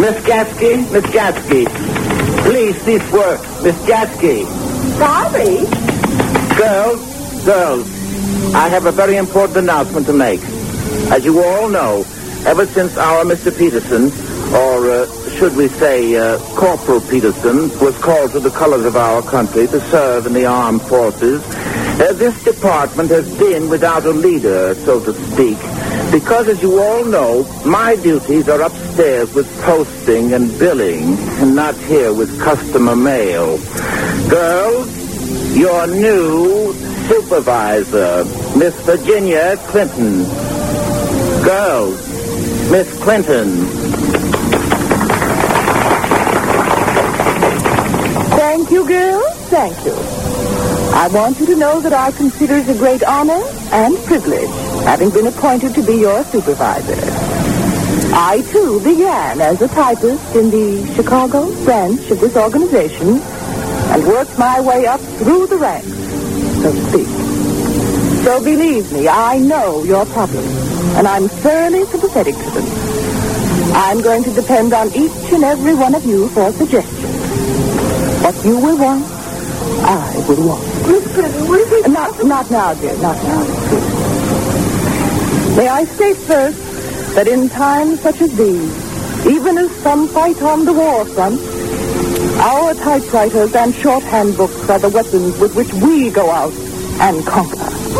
Miss Gatsky, please cease work. Miss Gatsky. Sorry. Girls, I have a very important announcement to make. As you all know, ever since our Mr. Peterson, or should we say Corporal Peterson, was called to the colors of our country to serve in the armed forces, this department has been without a leader, so to speak, because, as you all know, my duties are upstairs with posting and billing, and not here with customer mail. Girls, your new supervisor, Miss Virginia Clinton. Girls, Miss Clinton. Thank you, girls. Thank you. I want you to know that I consider it a great honor and privilege having been appointed to be your supervisor. I, too, began as a typist in the Chicago branch of this organization and worked my way up through the ranks, so to speak. So believe me, I know your problems, and I'm thoroughly sympathetic to them. I'm going to depend on each and every one of you for suggestions. What you will want, I will want. Not now, dear, not now. May I state first that in times such as these, even as some fight on the war front, our typewriters and shorthand books are the weapons with which we go out and conquer.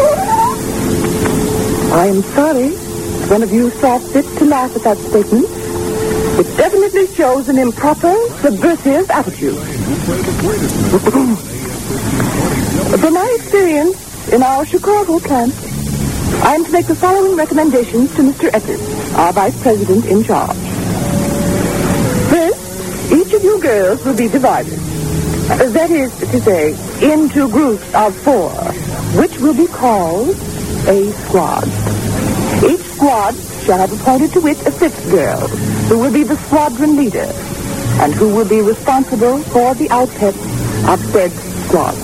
I am sorry if one of you saw fit to laugh at that statement. It definitely shows an improper, subversive attitude. From my experience in our Chicago plant, I am to make the following recommendations to Mr. Eckert, our vice president in charge. First, each of you girls will be divided. That is to say, into groups of 4, which will be called a squad. Each squad shall have appointed to it a 5th girl, who will be the squadron leader, and who will be responsible for the outfit of said squad.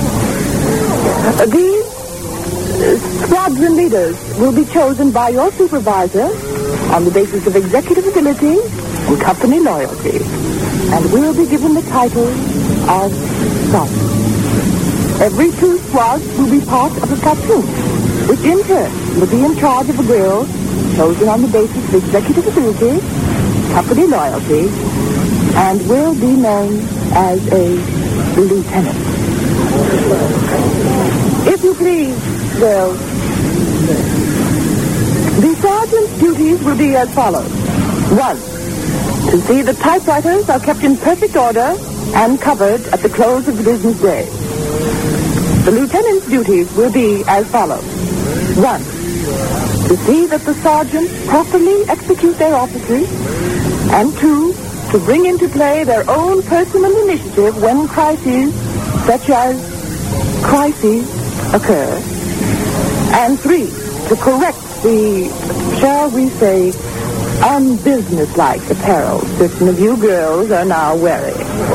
These squadron leaders will be chosen by your supervisor on the basis of executive ability and company loyalty, and will be given the title of sergeant. Every 2 squads will be part of a platoon, which in turn will be in charge of a girl chosen on the basis of executive ability, company loyalty, and will be known as a lieutenant. If you please, girls, the sergeant's duties will be as follows. 1, to see that typewriters are kept in perfect order and covered at the close of the business day. The lieutenant's duties will be as follows. 1, to see that the sergeants properly execute their offices, and 2, to bring into play their own personal initiative when crises, such as crises, occur, and 3, to correct the, shall we say, unbusinesslike apparel certain of you girls are now wearing.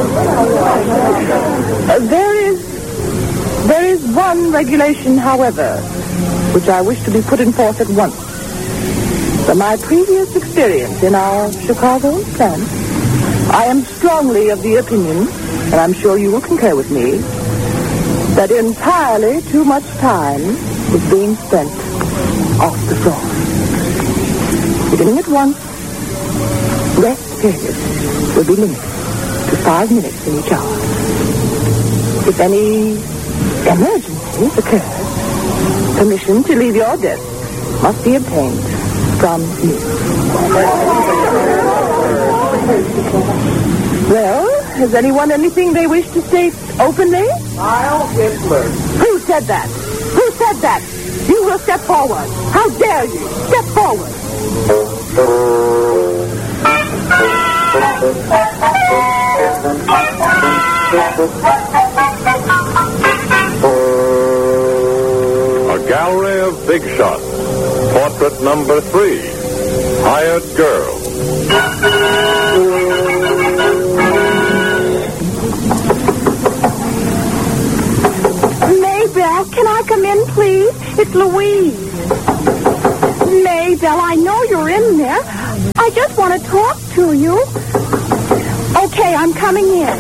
There is one regulation, however, which I wish to be put in force at once. From my previous experience in our Chicago plant, I am strongly of the opinion, and I'm sure you will concur with me, that entirely too much time is being spent off the floor. Beginning at once, rest periods will be limited to 5 minutes in each hour. If any emergencies occur, permission to leave your desk must be obtained from me. Well, has anyone anything they wish to state openly? I'll Hitler. Who said that? Who said that? You will step forward. How dare you? Step forward. A gallery of big shots. Portrait number 3. Hired girl. Maybelle, can I come in, please? It's Louise. Maybelle, I know you're in there. I just want to talk to you. Okay, I'm coming in.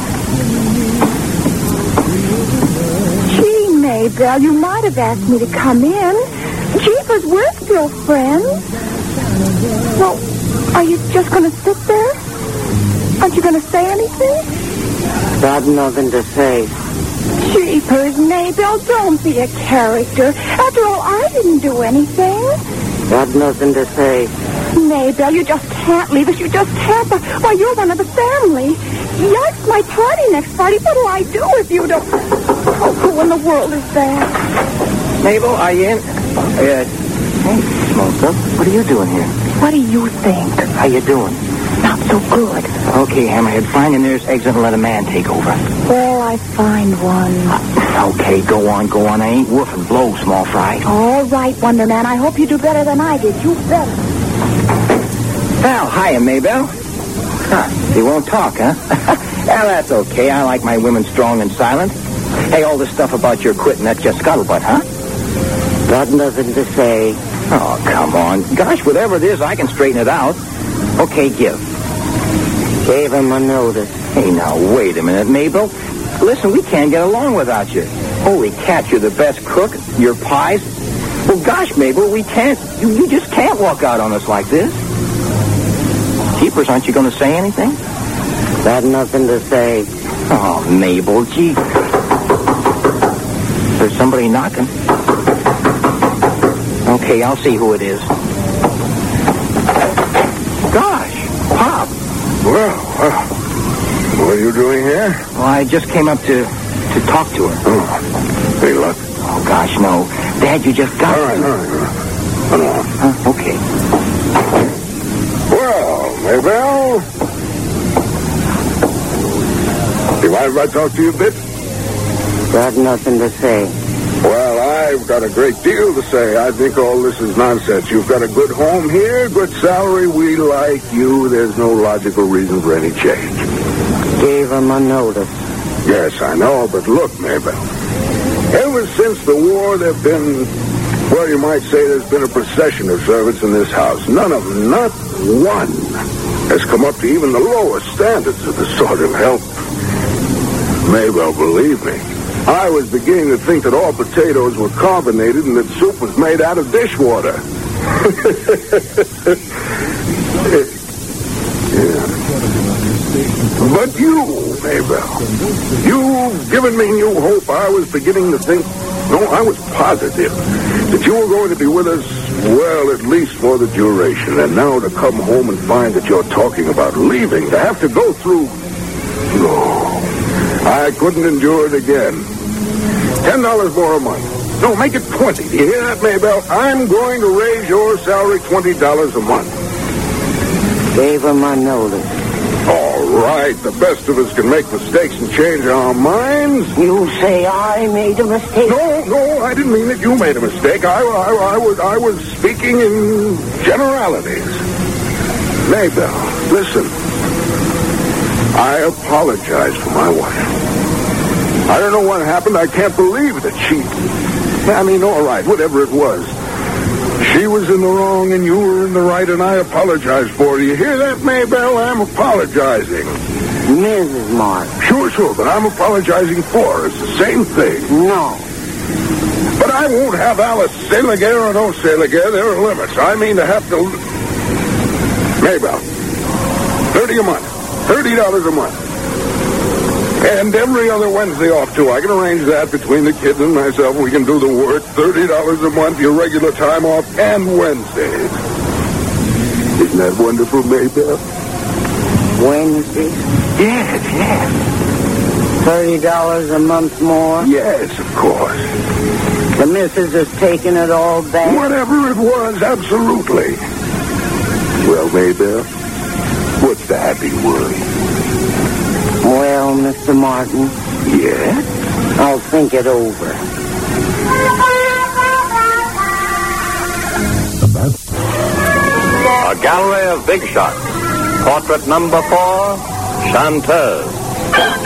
Gee, Maybelle, you might have asked me to come in. Jeepers, we're still friends. Well, are you just going to sit there? Aren't you going to say anything? Got nothing to say. Jeepers, Maybelle, don't be a character. After all, I didn't do anything. Got nothing to say. Maybelle, you just can't leave us. You just can't. Why, you're one of the family. Yikes, my party next Friday. What'll I do if you don't... Oh, who in the world is that? Mabel, are you in? Hey, Smoker, what are you doing here? What do you think? How you doing? Not so good. Okay, Hammerhead, find your nearest exit and let a man take over. Well, I find one. Okay, go on. I ain't woofing. Blow, small fry. All right, Wonder Man. I hope you do better than I did. You better. Well, hiya, Maybelle. Huh, you won't talk, huh? Well, that's okay. I like my women strong and silent. Hey, all this stuff about your quitting, that's just scuttlebutt, huh? Got nothing to say. Oh, come on. Gosh, whatever it is, I can straighten it out. Okay, give. Gave him a notice. Hey, now, wait a minute, Mabel. Listen, we can't get along without you. Holy cat, you're the best cook. Your pies. Well, gosh, Mabel, we can't. You just can't walk out on us like this. Jeepers, aren't you going to say anything? Got nothing to say. Oh, Mabel, gee. There's somebody knocking. Okay, I'll see who it is. Gosh, Pop. Well, what are you doing here? Well, I just came up to talk to her. Oh, any luck? Oh, gosh, no. Dad, you just got All right. Come on. Huh? Okay. Well, Maybelle. You mind if I talk to you a bit? Got nothing to say. Well, I've got a great deal to say. I think all this is nonsense. You've got a good home here, good salary. We like you. There's no logical reason for any change. Gave him a notice. Yes, I know, but look, Maybelle. Ever since the war, there've been, well, you might say there's been a procession of servants in this house. None of them, not one, has come up to even the lowest standards of the sort of help. Maybelle, believe me, I was beginning to think that all potatoes were carbonated and that soup was made out of dishwater. Yeah. But you, Maybelle, you've given me new hope. I was beginning to think, no, I was positive that you were going to be with us, well, at least for the duration. And now to come home and find that you're talking about leaving, to have to go through... No, I couldn't endure it again. $10 more a month. No, make it 20. Do you hear that, Maybelle? I'm going to raise your salary $20 a month. Gave him a notice. All right, the best of us can make mistakes and change our minds. You say I made a mistake? No, I didn't mean that you made a mistake. I was speaking in generalities. Maybelle, listen. I apologize for my wife. I don't know what happened. I can't believe that all right, whatever it was. She was in the wrong and you were in the right, and I apologize for her. You hear that, Maybelle? I'm apologizing. Mrs. Mark. Sure, but I'm apologizing for her. It's the same thing. No. But I won't have Alice say Laguerre or don't say Laguerre. There are limits. I mean to have to... Maybelle, $30 a month. $30 a month. And every other Wednesday off, too. I can arrange that between the kids and myself. We can do the work. $30 a month, your regular time off, and Wednesdays. Isn't that wonderful, Maybelle? Wednesday? Yes. $30 a month more? Yes, of course. The missus is taking it all back? Whatever it was, absolutely. Well, Maybelle, what's the happy word? Well, Mr. Martin. Yeah? I'll think it over. A gallery of big shots. Portrait number 4, Chanteuse.